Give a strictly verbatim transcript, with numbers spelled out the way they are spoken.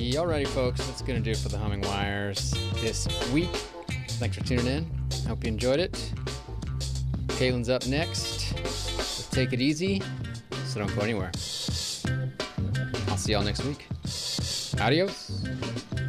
Alrighty, folks, that's going to do it for the Humming Wires this week. Thanks for tuning in. Hope you enjoyed it. Kaylin's up next. Let's take it easy, so don't go anywhere. I'll see y'all next week. Adios.